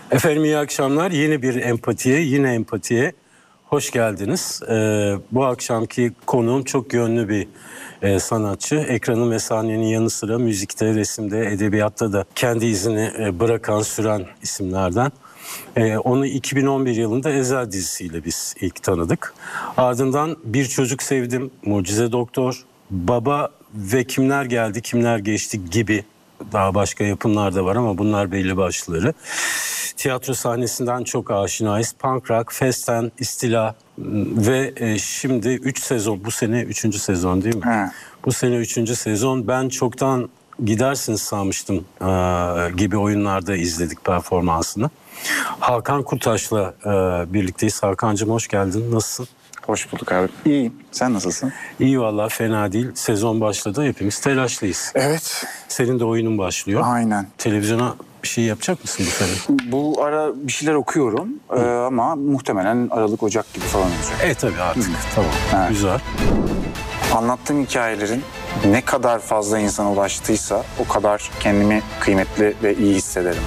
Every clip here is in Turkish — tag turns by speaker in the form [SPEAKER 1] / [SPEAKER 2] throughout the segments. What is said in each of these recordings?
[SPEAKER 1] Efendim iyi akşamlar. Yeni bir yine empatiye hoş geldiniz. Bu akşamki konuğum çok yönlü bir sanatçı. Ekranın ve sahnenin yanı sıra müzikte, resimde, edebiyatta da kendi izini bırakan, süren isimlerden. Onu 2011 yılında Ezel dizisiyle biz ilk tanıdık. Ardından Bir Çocuk Sevdim, Mucize Doktor, Baba ve Kimler Geldi, Kimler Geçti gibi daha başka yapımlar da var ama bunlar belli başlıları. Tiyatro sahnesinden çok aşinayız. Punk rock, festen, istila ve şimdi 3 sezon, bu sene 3. sezon değil mi?
[SPEAKER 2] He.
[SPEAKER 1] Bu sene 3. sezon. Ben çoktan gidersiniz sanmıştım gibi oyunlarda izledik performansını. Hakan Kurtaş'la birlikteyiz. Hakan'cığım hoş geldin. Nasılsın?
[SPEAKER 2] Hoş bulduk abi. İyiyim. Sen nasılsın?
[SPEAKER 1] İyi vallahi, fena değil. Sezon başladı. Hepimiz telaşlıyız.
[SPEAKER 2] Evet.
[SPEAKER 1] Senin de oyunun başlıyor.
[SPEAKER 2] Aynen.
[SPEAKER 1] Televizyona bir şey yapacak mısın bu sene?
[SPEAKER 2] Bu ara bir şeyler okuyorum ama muhtemelen Aralık-Ocak gibi falan olacak.
[SPEAKER 1] Tabii artık. Tamam.
[SPEAKER 2] Evet.
[SPEAKER 1] Güzel.
[SPEAKER 2] Anlattığım hikayelerin ne kadar fazla insana ulaştıysa o kadar kendimi kıymetli ve iyi hissederim.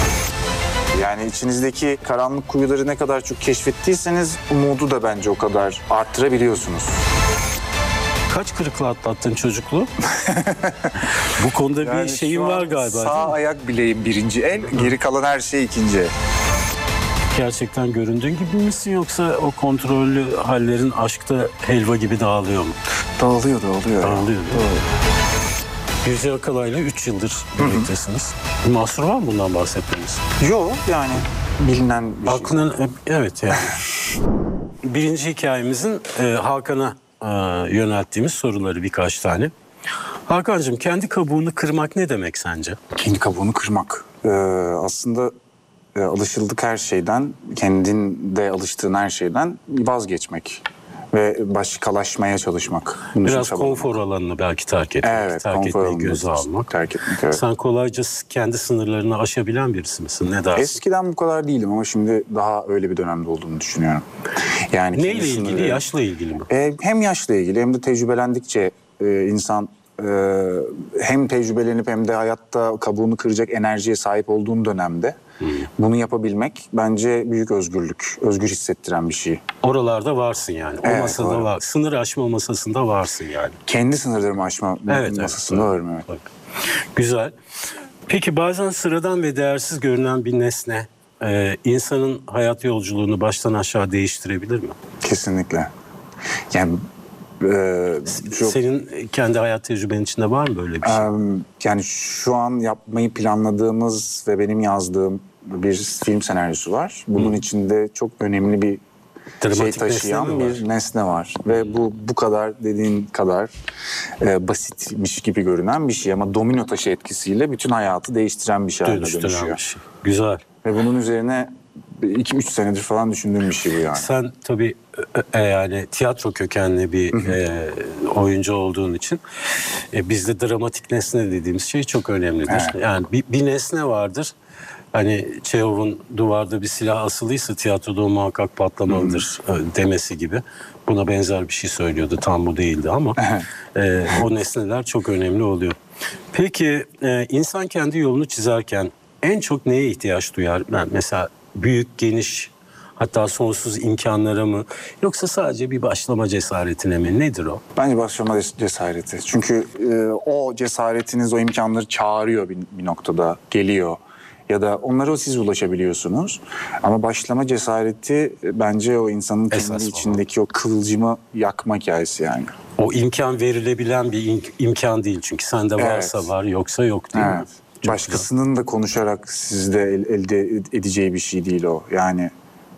[SPEAKER 2] Yani içinizdeki karanlık kuyuları ne kadar çok keşfettiyseniz umudu da bence o kadar arttırabiliyorsunuz.
[SPEAKER 1] Kaç kırıkla atlattın çocukluğu? Bu konuda bir şeyin var galiba.
[SPEAKER 2] Sağ ayak bileğim birinci el, geri kalan her şey ikinci el.
[SPEAKER 1] Gerçekten göründüğün gibi misin, yoksa o kontrollü hallerin aşkta helva gibi dağılıyor mu?
[SPEAKER 2] Dağılıyor.
[SPEAKER 1] Dağılıyor değil mi? Yüce Akalay'la 3 yıldır birliktesiniz. Bir mahsur var mı bundan bahsetmeniz?
[SPEAKER 2] Yok yani bilinen bir şey.
[SPEAKER 1] Aklının, evet yani. Birinci hikayemizin Hakan'a yönelttiğimiz soruları birkaç tane. Hakan'cığım, kendi kabuğunu kırmak ne demek sence?
[SPEAKER 2] Kendi kabuğunu kırmak. Aslında alışıldık her şeyden, kendinde alıştığın her şeyden vazgeçmek ve başkalaşmaya çalışmak. Bunun için
[SPEAKER 1] Biraz
[SPEAKER 2] çabalamak.
[SPEAKER 1] konfor alanını belki terk etmek,
[SPEAKER 2] Evet,
[SPEAKER 1] terk
[SPEAKER 2] konfor
[SPEAKER 1] etmeyi
[SPEAKER 2] alanını
[SPEAKER 1] göze almak.
[SPEAKER 2] terk etmek, evet.
[SPEAKER 1] Sen kolayca kendi sınırlarını aşabilen birisi misin? Ne dersin?
[SPEAKER 2] Eskiden bu kadar değilim ama şimdi daha öyle bir dönemde olduğunu düşünüyorum. Yani
[SPEAKER 1] Neyle ilgili? Yaşla ilgili mi?
[SPEAKER 2] Hem yaşla ilgili hem de tecrübelendikçe insan hem tecrübelenip hem de hayatta kabuğunu kıracak enerjiye sahip olduğun dönemde bunu yapabilmek bence büyük özgürlük, özgür hissettiren bir şey.
[SPEAKER 1] Oralarda varsın yani. O
[SPEAKER 2] Evet,
[SPEAKER 1] masada
[SPEAKER 2] doğru.
[SPEAKER 1] var. Sınır aşma masasında varsın yani.
[SPEAKER 2] Kendi sınırlarımı aşma masasında varım. Evet.
[SPEAKER 1] Bak. Güzel. Peki bazen sıradan ve değersiz görünen bir nesne insanın hayat yolculuğunu baştan aşağı değiştirebilir mi?
[SPEAKER 2] Kesinlikle. Yani
[SPEAKER 1] Senin kendi hayat tecrübenin içinde var mı böyle bir şey?
[SPEAKER 2] yani şu an yapmayı planladığımız ve benim yazdığım bir film senaryosu var. Bunun içinde çok önemli bir
[SPEAKER 1] Dramatik
[SPEAKER 2] taşıyan
[SPEAKER 1] nesne
[SPEAKER 2] bir nesne var. Ve bu kadar dediğin kadar basitmiş gibi görünen bir şey ama domino taşı etkisiyle bütün hayatı değiştiren bir şey haline
[SPEAKER 1] Dönüştüren
[SPEAKER 2] dönüşüyor.
[SPEAKER 1] bir şey. Güzel.
[SPEAKER 2] Ve bunun üzerine 2-3 senedir falan düşündüğüm bir şey bu yani.
[SPEAKER 1] Sen tabii yani tiyatro kökenli bir oyuncu olduğun için bizde dramatik nesne dediğimiz şey çok önemlidir.
[SPEAKER 2] Evet.
[SPEAKER 1] Yani bir nesne vardır. Hani Çehov'un duvarda bir silah asılıysa tiyatroda o muhakkak patlamalıdır demesi gibi. Buna benzer bir şey söylüyordu. Tam bu değildi ama o nesneler çok önemli oluyor. Peki insan kendi yolunu çizerken en çok neye ihtiyaç duyar? Yani mesela büyük, geniş, hatta sonsuz imkanlara mı? Yoksa sadece bir başlama cesaretine mi? Nedir o?
[SPEAKER 2] Bence başlama cesareti. Çünkü o cesaretiniz o imkanları çağırıyor bir noktada, geliyor. Ya da onlara siz ulaşabiliyorsunuz. Ama başlama cesareti bence o insanın kendi içindeki o kıvılcımı yakma hikayesi yani.
[SPEAKER 1] O imkan verilebilen bir imkan değil. Çünkü sende varsa var, yoksa yok değil mi? Çok
[SPEAKER 2] başkasının da konuşarak sizde elde edeceği bir şey değil o. Yani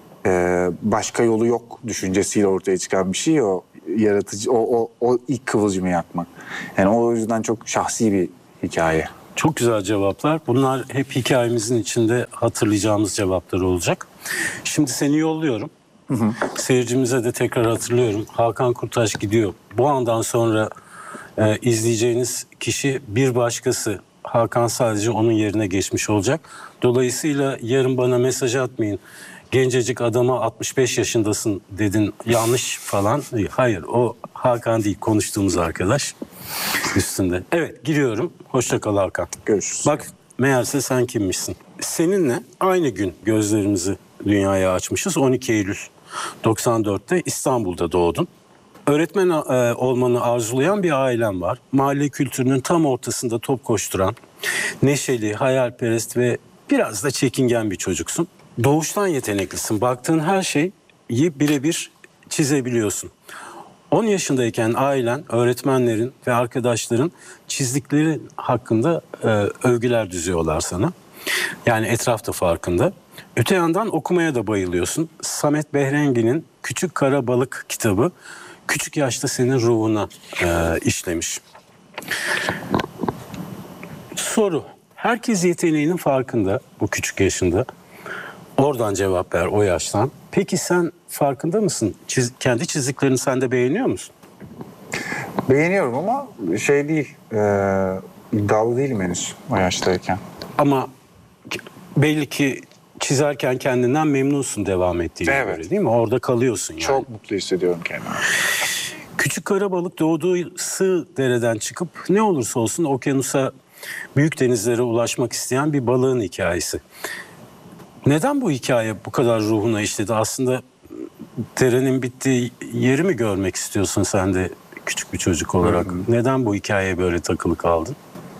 [SPEAKER 2] başka yolu yok düşüncesiyle ortaya çıkan bir şey o. Yaratıcı, o ilk kıvılcımı yakmak. Yani o yüzden çok şahsi bir hikaye.
[SPEAKER 1] Çok güzel cevaplar. Bunlar hep hikayemizin içinde hatırlayacağımız cevaplar olacak. Şimdi seni yolluyorum. Seyircimize de tekrar hatırlıyorum. Hakan Kurtaş gidiyor. Bu andan sonra izleyeceğiniz kişi bir başkası. Hakan sadece onun yerine geçmiş olacak. Dolayısıyla yarın bana mesaj atmayın. Gencecik adama 65 yaşındasın dedin, yanlış falan. Hayır, o Hakan değil, konuştuğumuz arkadaş üstünde. Evet, giriyorum. Hoşça kal Hakan.
[SPEAKER 2] Görüşürüz.
[SPEAKER 1] Bak, meğerse sen kimmişsin. Seninle aynı gün gözlerimizi dünyaya açmışız. 12 Eylül 94'te İstanbul'da doğdun. Öğretmen olmanı arzulayan bir ailen var. Mahalle kültürünün tam ortasında top koşturan, neşeli, hayalperest ve biraz da çekingen bir çocuksun. Doğuştan yeteneklisin. Baktığın her şeyi birebir çizebiliyorsun. 10 yaşındayken ailen, öğretmenlerin ve arkadaşların çizdikleri hakkında övgüler düzüyorlar sana. Yani etraf da farkında. Öte yandan okumaya da bayılıyorsun. Samet Behrengi'nin Küçük Kara Balık kitabı küçük yaşta senin ruhuna işlemiş. Soru. Herkes yeteneğinin farkında bu küçük yaşında. Oradan cevap ver o yaştan. Peki sen farkında mısın? Kendi çizdiklerini sen de beğeniyor musun?
[SPEAKER 2] Beğeniyorum ama şey değil, iddialı değilim henüz o yaştayken.
[SPEAKER 1] Ama belli ki çizerken kendinden memnunsun devam ettiğine
[SPEAKER 2] Evet.
[SPEAKER 1] göre, değil mi? Orada kalıyorsun yani.
[SPEAKER 2] Çok mutlu hissediyorum kendimi.
[SPEAKER 1] Küçük Karabalık doğduğu sığ dereden çıkıp ne olursa olsun okyanusa, büyük denizlere ulaşmak isteyen bir balığın hikayesi. Neden bu hikaye bu kadar ruhuna işledi? Aslında derenin bittiği yeri mi görmek istiyorsun sen de küçük bir çocuk olarak? Neden bu hikayeye böyle takılı kaldın?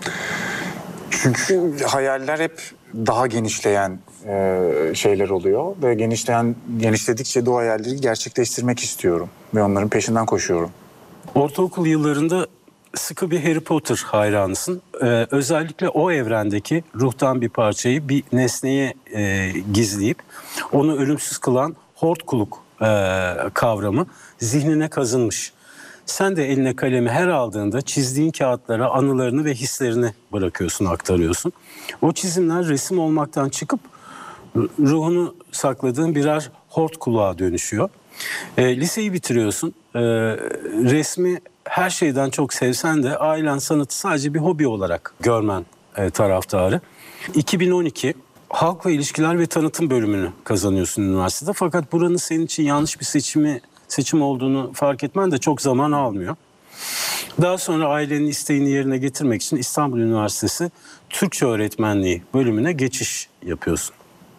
[SPEAKER 2] Çünkü hayaller hep daha genişleyen şeyler oluyor ve genişledikçe de o hayalleri gerçekleştirmek istiyorum ve onların peşinden koşuyorum.
[SPEAKER 1] Ortaokul yıllarında sıkı bir Harry Potter hayranısın. Özellikle o evrendeki ruhtan bir parçayı bir nesneye gizleyip onu ölümsüz kılan hortkuluk kavramı zihnine kazınmış. Sen de eline kalemi her aldığında çizdiğin kağıtlara anılarını ve hislerini bırakıyorsun, aktarıyorsun. O çizimler resim olmaktan çıkıp ruhunu sakladığın birer hortkuluğa dönüşüyor. Liseyi bitiriyorsun. Resmi her şeyden çok sevsen de ailen sanatı sadece bir hobi olarak görmen taraftarı. 2012 Halkla İlişkiler ve Tanıtım bölümünü kazanıyorsun üniversitede. Fakat buranın senin için yanlış bir seçim olduğunu fark etmen de çok zaman almıyor. Daha sonra ailenin isteğini yerine getirmek için İstanbul Üniversitesi Türkçe Öğretmenliği bölümüne geçiş yapıyorsun.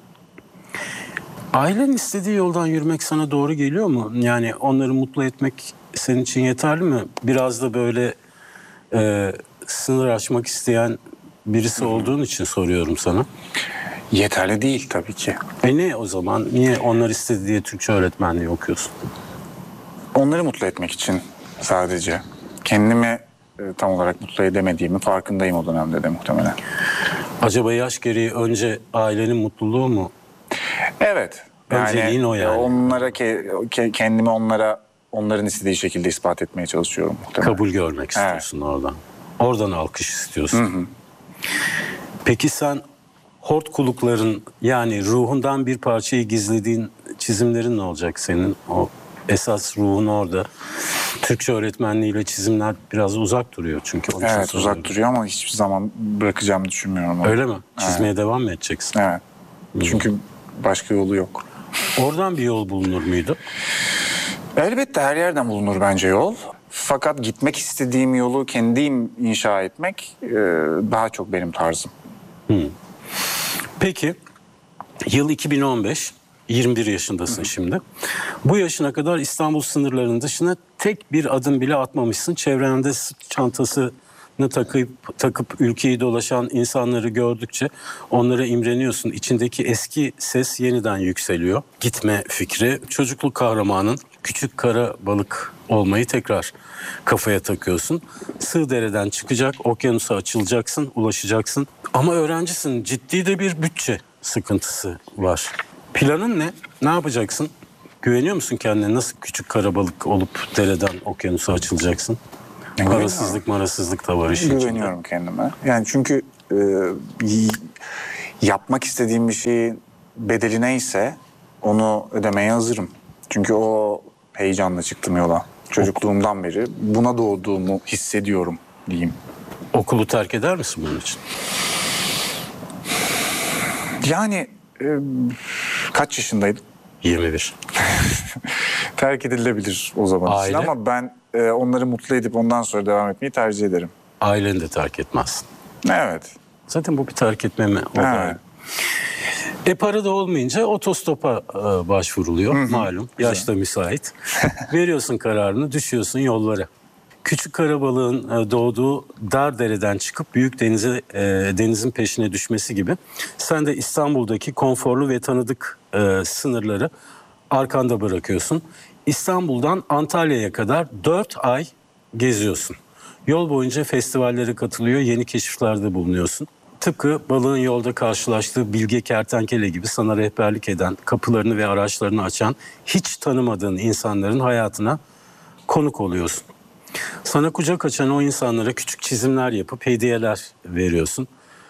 [SPEAKER 1] Ailenin istediği yoldan yürümek sana doğru geliyor mu? Yani onları mutlu etmek senin için yeterli mi? Biraz da böyle sınır aşmak isteyen birisi olduğun için soruyorum sana.
[SPEAKER 2] Yeterli değil tabii ki.
[SPEAKER 1] Ne o zaman? Niye onlar istedi diye Türkçe öğretmenliği okuyorsun?
[SPEAKER 2] Onları mutlu etmek için sadece. Kendimi tam olarak mutlu edemediğimi farkındayım o dönemde de muhtemelen.
[SPEAKER 1] Acaba yaş gereği önce ailenin mutluluğu mu?
[SPEAKER 2] Evet.
[SPEAKER 1] Önceliğin o yani.
[SPEAKER 2] Onlara kendimi onların istediği şekilde ispat etmeye çalışıyorum muhtemelen.
[SPEAKER 1] Kabul görmek istiyorsun oradan. Oradan alkış istiyorsun. Peki sen hortkulukların yani ruhundan bir parçayı gizlediğin çizimlerin ne olacak senin? O esas ruhun orada. Türkçe öğretmenliğiyle çizimler biraz uzak duruyor çünkü.
[SPEAKER 2] Evet uzak duruyor ama hiçbir zaman bırakacağımı düşünmüyorum. Onu.
[SPEAKER 1] Öyle mi? Çizmeye devam mı edeceksin?
[SPEAKER 2] Evet. Çünkü başka yolu yok.
[SPEAKER 1] Oradan bir yol bulunur muydu?
[SPEAKER 2] Elbette her yerden bulunur bence yol. Fakat gitmek istediğim yolu kendim inşa etmek daha çok benim tarzım.
[SPEAKER 1] Peki, yıl 2015, 21 yaşındasın şimdi. Bu yaşına kadar İstanbul sınırlarının dışına tek bir adım bile atmamışsın. Çevrende sırt çantasını takıp ülkeyi dolaşan insanları gördükçe onlara imreniyorsun. İçindeki eski ses yeniden yükseliyor. Gitme fikri, çocukluk kahramanın küçük kara balık olmayı tekrar kafaya takıyorsun. Sığdere'den çıkacak, okyanusa açılacaksın, ulaşacaksın. Ama öğrencisin, ciddi de bir bütçe sıkıntısı var. Planın ne? Ne yapacaksın? Güveniyor musun kendine? Nasıl küçük kara balık olup dereden okyanusa açılacaksın? Parasızlık da var işin içinde.
[SPEAKER 2] Güveniyorum kendime. Yani çünkü yapmak istediğim bir şeyin bedeli neyse onu ödemeye hazırım. Çünkü o heyecanla çıktım yola. Çocukluğumdan beri buna doğduğumu hissediyorum diyeyim.
[SPEAKER 1] Okulu terk eder misin bunun için?
[SPEAKER 2] Yani kaç yaşındaydın?
[SPEAKER 1] 21.
[SPEAKER 2] Terk edilebilir o zaman için
[SPEAKER 1] Aile?
[SPEAKER 2] ama ben onları mutlu edip ondan sonra devam etmeyi tercih ederim.
[SPEAKER 1] Aileni de terk etmezsin.
[SPEAKER 2] Evet.
[SPEAKER 1] Zaten bu bir terk etme mi? O da
[SPEAKER 2] Evet.
[SPEAKER 1] para da olmayınca otostopa başvuruluyor. Malum. Yaşta müsait. Veriyorsun kararını, düşüyorsun yollara. Küçük karabalığın doğduğu dar dereden çıkıp büyük denizin peşine düşmesi gibi sen de İstanbul'daki konforlu ve tanıdık sınırları arkanda bırakıyorsun. İstanbul'dan Antalya'ya kadar 4 ay geziyorsun. Yol boyunca festivallere katılıyor, yeni keşiflerde bulunuyorsun. Tıpkı balığın yolda karşılaştığı bilge kertenkele gibi sana rehberlik eden, kapılarını ve araçlarını açan, hiç tanımadığın insanların hayatına konuk oluyorsun. Sana kucak açan o insanlara küçük çizimler yapıp hediyeler veriyorsun.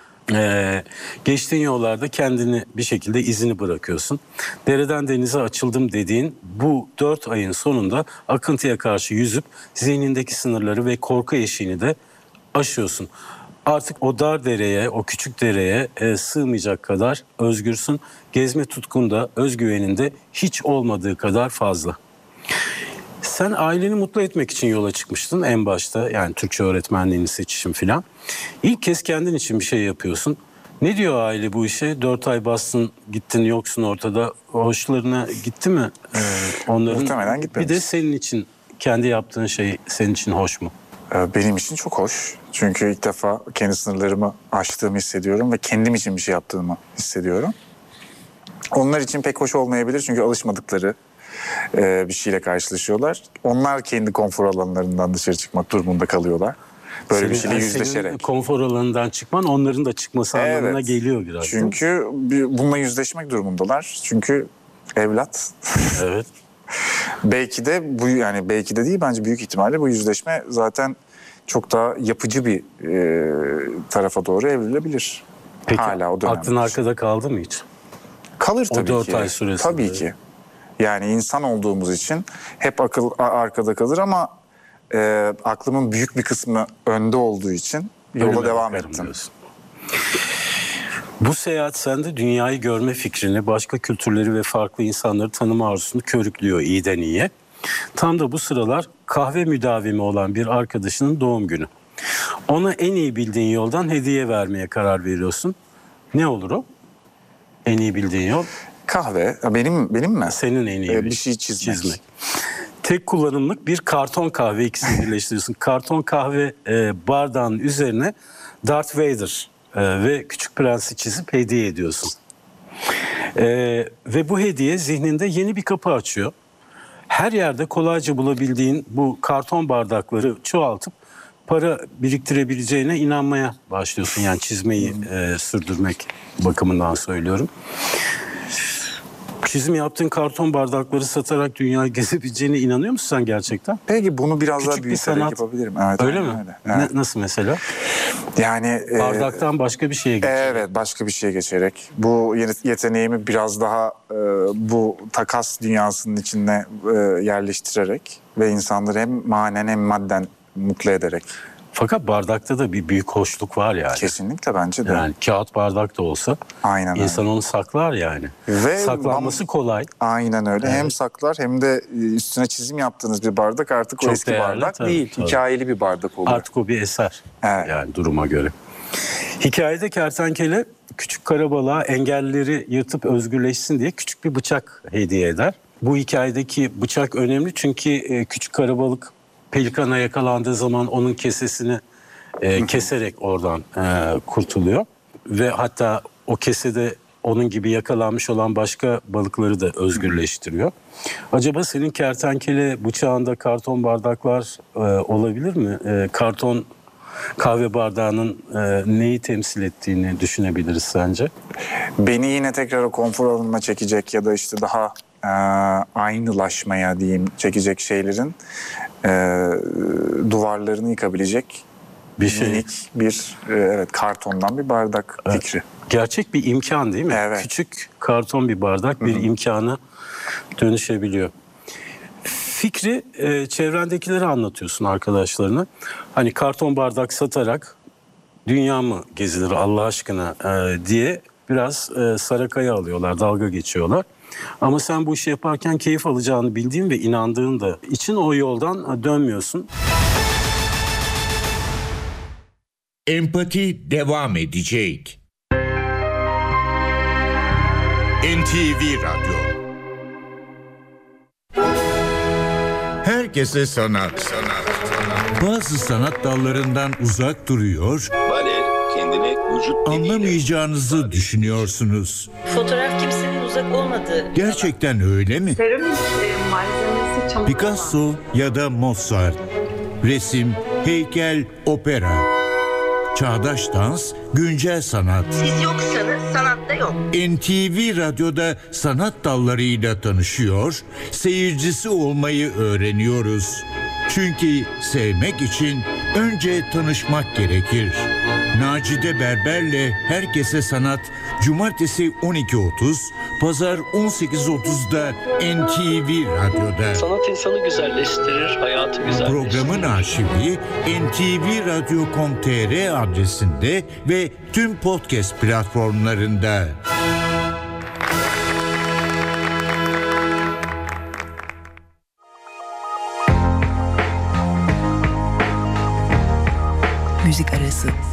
[SPEAKER 1] Geçtiğin yollarda kendini bir şekilde izini bırakıyorsun. Dereden denize açıldım dediğin bu 4 ayın sonunda akıntıya karşı yüzüp zihnindeki sınırları ve korku eşiğini de aşıyorsun. Artık o dar dereye, o küçük dereye sığmayacak kadar özgürsün. Gezme tutkunda, özgüveninde hiç olmadığı kadar fazla. Sen aileni mutlu etmek için yola çıkmıştın en başta. Yani Türkçe öğretmenliğini seçişim filan. İlk kez kendin için bir şey yapıyorsun. Ne diyor aile bu işe? 4 ay bastın, gittin, yoksun ortada. Hoşlarına gitti mi? Onların
[SPEAKER 2] Muhtemelen gitmemiş.
[SPEAKER 1] Bir de senin için, kendi yaptığın şey senin için hoş mu?
[SPEAKER 2] Benim için çok hoş. Çünkü ilk defa kendi sınırlarımı aştığımı hissediyorum ve kendim için bir şey yaptığımı hissediyorum. Onlar için pek hoş olmayabilir çünkü alışmadıkları bir şeyle karşılaşıyorlar. Onlar kendi konfor alanlarından dışarı çıkmak durumunda kalıyorlar. Böyle bir şeyle yüzleşerek.
[SPEAKER 1] Senin konfor alanından çıkman onların da çıkması anlamına geliyor biraz.
[SPEAKER 2] Çünkü bununla yüzleşmek durumundalar. Çünkü evlat.
[SPEAKER 1] Evet.
[SPEAKER 2] Belki de bu, yani belki de değil, bence büyük ihtimalle bu yüzleşme zaten çok daha yapıcı bir tarafa doğru evrilebilir.
[SPEAKER 1] Peki
[SPEAKER 2] hala o dönemde.
[SPEAKER 1] aklın arkada kaldı mı hiç?
[SPEAKER 2] Kalır
[SPEAKER 1] O
[SPEAKER 2] tabii
[SPEAKER 1] 4
[SPEAKER 2] ki.
[SPEAKER 1] ay süresinde.
[SPEAKER 2] Tabii ki. Yani insan olduğumuz için hep akıl arkada kalır ama aklımın büyük bir kısmı önde olduğu için yola
[SPEAKER 1] Önüme
[SPEAKER 2] devam
[SPEAKER 1] bakarım
[SPEAKER 2] ettim.
[SPEAKER 1] diyorsun. Bu seyahat sende dünyayı görme fikrini, başka kültürleri ve farklı insanları tanıma arzusunu körüklüyor iyiden iyiye. Tam da bu sıralar kahve müdavimi olan bir arkadaşının doğum günü. Ona en iyi bildiğin yoldan hediye vermeye karar veriyorsun. Ne olur o? En iyi bildiğin yol?
[SPEAKER 2] Kahve, benim mi?
[SPEAKER 1] Senin en iyi
[SPEAKER 2] Bir şey çizmek.
[SPEAKER 1] Tek kullanımlık bir karton kahve, ikisini birleştiriyorsun. Karton kahve bardağının üzerine Darth Vader ve Küçük Prens'i çizip hediye ediyorsun. Ve bu hediye zihninde yeni bir kapı açıyor. Her yerde kolayca bulabildiğin bu karton bardakları çoğaltıp para biriktirebileceğine inanmaya başlıyorsun. Yani çizmeyi sürdürmek bakımından söylüyorum. Çizim yaptığın karton bardakları satarak dünyayı gezebileceğine inanıyor musun sen gerçekten?
[SPEAKER 2] Peki bunu biraz
[SPEAKER 1] Küçük
[SPEAKER 2] daha
[SPEAKER 1] bir
[SPEAKER 2] büyüterek
[SPEAKER 1] sanat.
[SPEAKER 2] yapabilirim. Evet,
[SPEAKER 1] Öyle
[SPEAKER 2] aynen
[SPEAKER 1] mi?
[SPEAKER 2] öyle. Evet.
[SPEAKER 1] Nasıl mesela?
[SPEAKER 2] Yani
[SPEAKER 1] Bardaktan başka bir şeye geçiyor.
[SPEAKER 2] evet, başka bir şeye geçerek bu yeteneğimi biraz daha bu takas dünyasının içine yerleştirerek ve insanları hem manen hem madden mutlu ederek.
[SPEAKER 1] Fakat bardakta da bir büyük hoşluk var yani.
[SPEAKER 2] Kesinlikle bence de.
[SPEAKER 1] Yani kağıt bardak da olsa
[SPEAKER 2] Aynen öyle.
[SPEAKER 1] insan onu saklar yani.
[SPEAKER 2] Ve
[SPEAKER 1] Saklanması kolay.
[SPEAKER 2] Aynen öyle.
[SPEAKER 1] Evet.
[SPEAKER 2] Hem saklar hem de üstüne çizim yaptığınız bir bardak artık
[SPEAKER 1] Çok
[SPEAKER 2] o eski
[SPEAKER 1] değerli,
[SPEAKER 2] bardak
[SPEAKER 1] tabii,
[SPEAKER 2] değil.
[SPEAKER 1] tabii.
[SPEAKER 2] Hikayeli bir bardak oluyor.
[SPEAKER 1] Artık o bir eser.
[SPEAKER 2] Evet.
[SPEAKER 1] Yani duruma göre. Hikayede kertenkele küçük karabalığa engelleri yırtıp özgürleşsin diye küçük bir bıçak hediye eder. Bu hikayedeki bıçak önemli çünkü küçük karabalık pelikana yakalandığı zaman onun kesesini keserek oradan kurtuluyor. Ve hatta o kesede onun gibi yakalanmış olan başka balıkları da özgürleştiriyor. Acaba senin kertenkele bıçağında karton bardaklar olabilir mi? Karton kahve bardağının neyi temsil ettiğini düşünebiliriz sence?
[SPEAKER 2] Beni yine tekrar o konfor alanına çekecek ya da işte daha aynılaşmaya diyeyim çekecek şeylerin duvarlarını yıkabilecek
[SPEAKER 1] Bir şey.
[SPEAKER 2] minik bir evet, kartondan bir bardak fikri.
[SPEAKER 1] Gerçek bir imkan değil mi?
[SPEAKER 2] Evet.
[SPEAKER 1] Küçük karton bir bardak bir imkana dönüşebiliyor. Fikri çevrendekilere anlatıyorsun, arkadaşlarına. Hani karton bardak satarak dünya mı gezilir Allah aşkına diye biraz sarakaya alıyorlar, dalga geçiyorlar. Ama sen bu işi yaparken keyif alacağını bildiğin ve inandığın da için o yoldan dönmüyorsun.
[SPEAKER 3] Empati devam edecek. NTV Radyo. Herkese sanat. Bazı sanat dallarından uzak duruyor,
[SPEAKER 4] Bale kendini vücut diliyle
[SPEAKER 3] anlamayacağınızı düşünüyorsunuz.
[SPEAKER 5] Fotoğraf kimsenin uzak olmadığı.
[SPEAKER 3] Gerçekten öyle mi?
[SPEAKER 6] Seramik malzemesi çamur.
[SPEAKER 3] Picasso ya da Mozart, resim, heykel, opera, çağdaş dans, güncel sanat.
[SPEAKER 5] Siz yoksanız sanatta yok.
[SPEAKER 3] NTV Radyo'da sanat dallarıyla tanışıyor, seyircisi olmayı öğreniyoruz. Çünkü sevmek için önce tanışmak gerekir. Nacide Berber'le Herkese Sanat, Cumartesi 12.30, Pazar 18.30'da NTV Radyo'da.
[SPEAKER 7] Sanat insanı güzelleştirir, hayatı güzelleştirir.
[SPEAKER 3] Programın arşivi ntvradyo.com.tr adresinde ve tüm podcast platformlarında.
[SPEAKER 8] Müzik arası.